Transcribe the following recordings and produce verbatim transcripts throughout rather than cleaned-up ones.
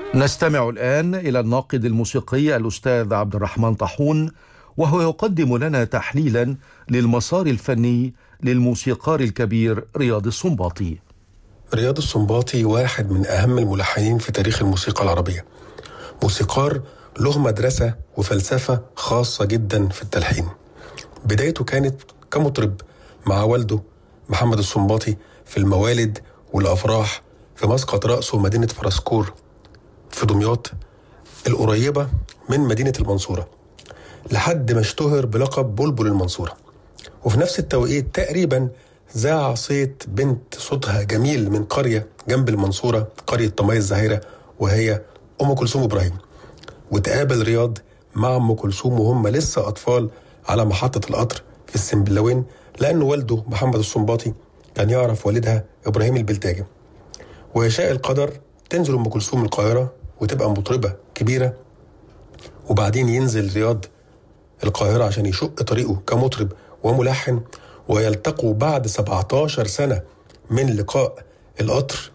نستمع الآن إلى الناقد الموسيقي الأستاذ عبد الرحمن طاحون، وهو يقدم لنا تحليلا للمسار الفني للموسيقار الكبير رياض السنباطي. رياض السنباطي واحد من أهم الملحنين في تاريخ الموسيقى العربية، موسيقار له مدرسة وفلسفة خاصة جدا في التلحين. بدايته كانت كمطرب مع والده محمد السنباطي في الموالد والأفراح في مسقط رأسه مدينة فرسكور في دمياط القريبة من مدينة المنصورة، لحد ما اشتهر بلقب بلبل المنصورة. وفي نفس التوقيت تقريبا ذاع صيت بنت صوتها جميل من قرية جنب المنصورة، قرية طماي الزهيرة، وهي أم كلثوم إبراهيم. وتقابل رياض مع أم كلثوم وهم لسه أطفال على محطة القطر في السنبلاوين، لأن والده محمد السنباطي كان يعرف والدها إبراهيم البلتاجي. ويشاء القدر تنزل أم كلثوم القاهرة وتبقى مطربة كبيرة، وبعدين ينزل رياض القاهرة عشان يشق طريقه كمطرب وملحن، ويلتقوا بعد سبعتاشر سنة من لقاء القطر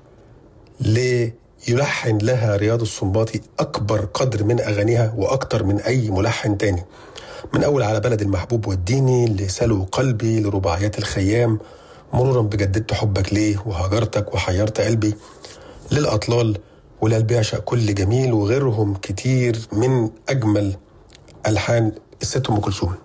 ليلحن لها رياض السنباطي أكبر قدر من أغانيها وأكتر من أي ملحن تاني، من أول على بلد المحبوب والديني لسلو قلبي لرباعيات الخيام، مرورا بجددت حبك ليه وهجرتك وحيرت قلبي، للأطلال والقلب يعشق كل جميل، وغيرهم كتير من أجمل ألحان الست أم كلثوم.